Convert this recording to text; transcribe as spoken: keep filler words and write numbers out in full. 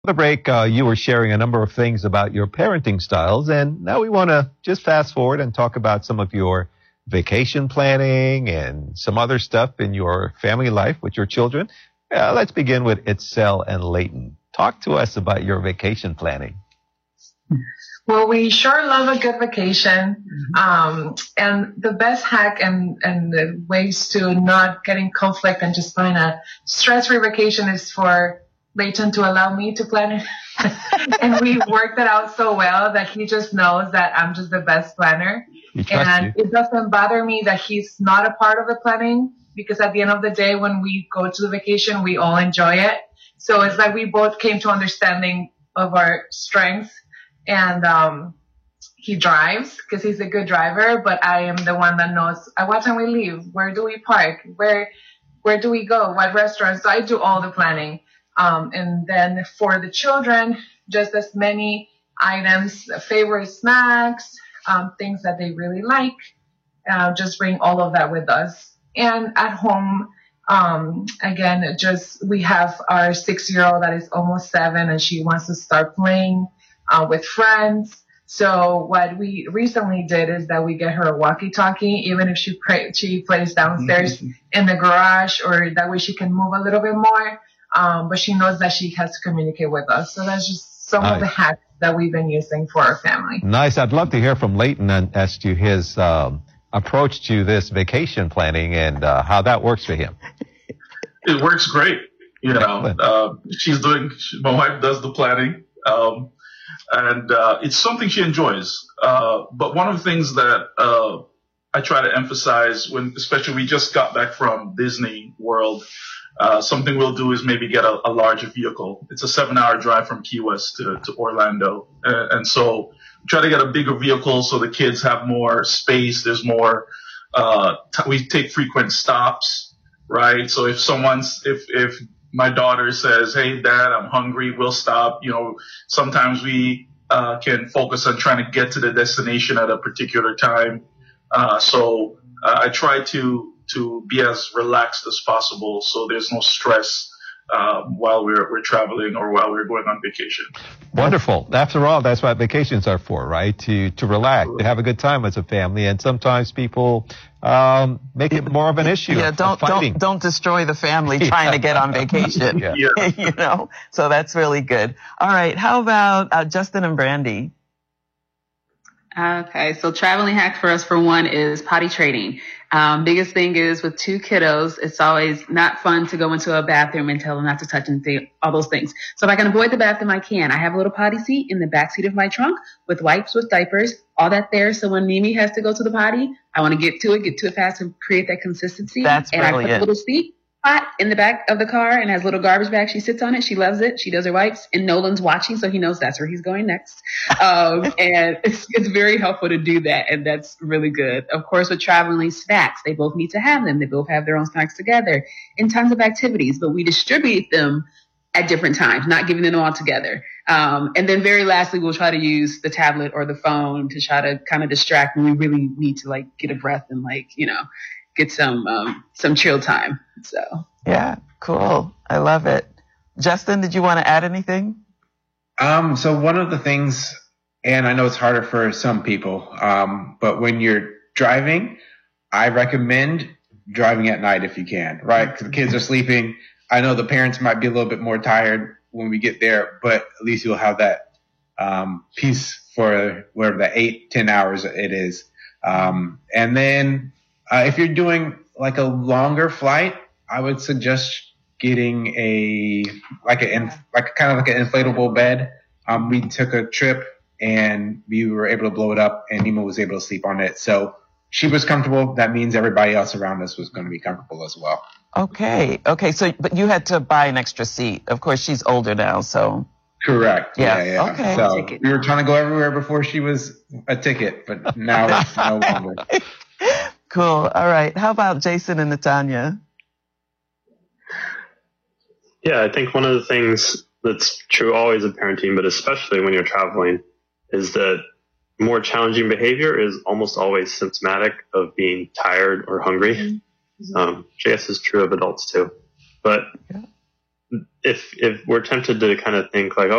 The break, uh, you were sharing a number of things about your parenting styles, and now we want to just fast forward and talk about some of your vacation planning and some other stuff in your family life with your children. Uh, let's begin with Itzel and Leighton. Talk to us about your vacation planning. Well, we sure love a good vacation. Um, and the best hack and, and the ways to not get in conflict and just find a stress-free vacation is for Leighton to allow me to plan it. And we worked it out so well that he just knows that I'm just the best planner. And you. It doesn't bother me that he's not a part of the planning, because at the end of the day, when we go to the vacation, we all enjoy it. So it's like we both came to understanding of our strengths. And um, he drives because he's a good driver, but I am the one that knows at what time we leave, where do we park, where where do we go, what restaurants. So I do all the planning. Um, and then for the children, just as many items, favorite snacks, um, things that they really like. Uh, just bring all of that with us. And at home, um, again, just we have our six-year-old that is almost seven, and she wants to start playing Uh, with friends. So what we recently did is that we get her a walkie-talkie, even if she pray, she plays downstairs mm-hmm. in the garage, or that way she can move a little bit more. Um, but she knows that she has to communicate with us. So that's just some nice. of the hacks that we've been using for our family. Nice. I'd love to hear from Leighton as to his um, approach to this vacation planning and uh, how that works for him. It works great. You know, uh, she's doing. My wife does the planning. Um, And uh, it's something she enjoys. Uh, but one of the things that uh, I try to emphasize when, especially we just got back from Disney World, uh, something we'll do is maybe get a, a larger vehicle. It's a seven-hour drive from Key West to, to Orlando, and, and so try to get a bigger vehicle so the kids have more space. There's more. Uh, t- we take frequent stops, right? So if someone's if if my daughter says, "Hey, Dad, I'm hungry," we'll stop. You know, sometimes we uh, can focus on trying to get to the destination at a particular time. Uh, so uh, I try to to be as relaxed as possible, so there's no stress um, while we're we're traveling or while we're going on vacation. Wonderful. After all, that's what vacations are for, right? To to relax, to have a good time as a family. And sometimes people um, make it more of an issue. Yeah, don't don't don't destroy the family trying yeah. to get on vacation. yeah. yeah. You know, so that's really good. All right, how about uh, Justin and Brandy? Okay, so traveling hack for us, for one, is potty training. Um, biggest thing is with two kiddos, it's always not fun to go into a bathroom and tell them not to touch and th- all those things. So if I can avoid the bathroom, I can. I have a little potty seat in the back seat of my trunk with wipes, with diapers, all that there. So when Mimi has to go to the potty, I want to get to it, get to it fast, and create that consistency. That's and brilliant. I put a little seat pot in the back of the car and has a little garbage bag. She sits on it. She loves it. She does her wipes, and Nolan's watching, so he knows that's where he's going next. Um, and it's, it's very helpful to do that, and that's really good. Of course, with traveling, snacks, they both need to have them. They both have their own snacks together, and tons of activities, but we distribute them at different times, not giving them all together. Um, and then very lastly, we'll try to use the tablet or the phone to try to kind of distract when we really need to, like, get a breath and, like, you know, get some um, some chill time. So yeah, cool. I love it. Justin, did you want to add anything? Um, so one of the things, and I know it's harder for some people, um, but when you're driving, I recommend driving at night if you can, right? Because the kids are sleeping. I know the parents might be a little bit more tired when we get there, but at least you'll have that um, peace for whatever that eight, ten hours it is. Um, and then Uh, if you're doing like a longer flight, I would suggest getting a like a like a, kind of like an inflatable bed. Um, we took a trip and we were able to blow it up, and Nima was able to sleep on it. So she was comfortable. That means everybody else around us was going to be comfortable as well. Okay, okay. So, but you had to buy an extra seat. Of course, she's older now, so. Correct. Yeah. Yeah. yeah. Okay. So we were trying to go everywhere before she was a ticket, but now it's no longer. Cool. All right. How about Jason and Natanya? Yeah, I think one of the things that's true always in parenting, but especially when you're traveling, is that more challenging behavior is almost always symptomatic of being tired or hungry. Mm-hmm. Um, which I guess is true of adults too. But yeah. if if we're tempted to kind of think like, oh,